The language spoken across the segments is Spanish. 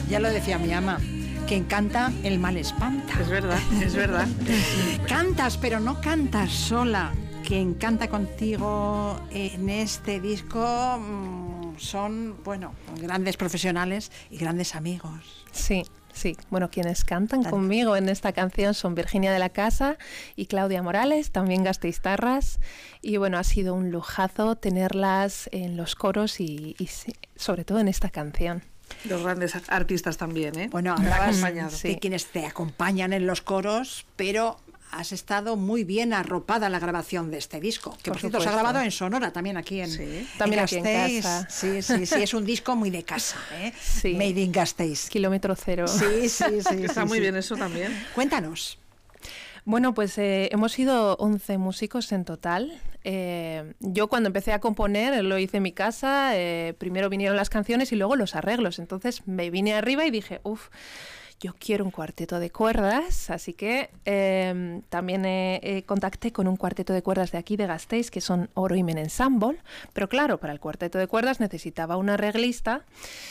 Ya lo decía mi ama, quien canta, el mal espanta. Es verdad, es verdad. Cantas, pero no cantas sola. Quien canta contigo en este disco son, bueno, grandes profesionales y grandes amigos. Sí. Sí, bueno, quienes cantan conmigo en esta canción son Virginia de la Casa y Claudia Morales, también gasteiztarras, y bueno, ha sido un lujazo tenerlas en los coros y sobre todo en esta canción. Los grandes artistas también, ¿eh? Bueno, hablabas de quienes te acompañan en los coros, pero has estado muy bien arropada en la grabación de este disco, que por cierto se ha grabado en Sonora, también aquí en también Gasteiz. Aquí en casa. Sí, es un disco muy de casa, ¿eh? Sí. Made in Gasteiz. Kilómetro cero. Sí. Está muy bien eso también. Cuéntanos. Bueno, pues hemos sido 11 músicos en total. Yo cuando empecé a componer lo hice en mi casa, primero vinieron las canciones y luego los arreglos, entonces me vine arriba y dije, yo quiero un cuarteto de cuerdas, así que también contacté con un cuarteto de cuerdas de aquí de Gasteiz, que son Oroimen Ensemble, pero claro, para el cuarteto de cuerdas necesitaba un arreglista,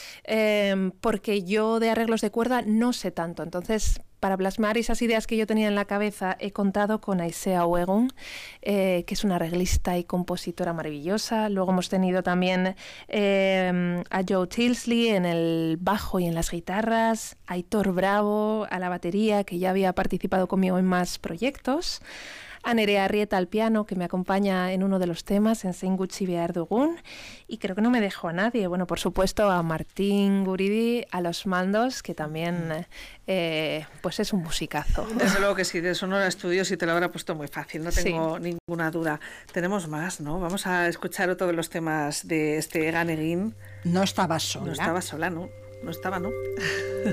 porque yo de arreglos de cuerda no sé tanto, entonces para plasmar esas ideas que yo tenía en la cabeza he contado con Aisea Oegun, que es una arreglista y compositora maravillosa. Luego hemos tenido también a Joe Tilsley en el bajo y en las guitarras, a Aitor Bravo a la batería, que ya había participado conmigo en más proyectos, a Nerea Arrieta al piano, que me acompaña en uno de los temas, en Zein Gutxi behar dugun, y creo que no me dejo a nadie. Bueno, por supuesto a Martín Guridi a los mandos, que también pues es un musicazo. Desde luego que sí, de Sonora Studios, y te lo habrá puesto muy fácil, no tengo ninguna duda. Tenemos más, ¿no? Vamos a escuchar otro de los temas de este Egan Egin. No estabas sola. No estaba sola, ¿no? No estaba, ¿no?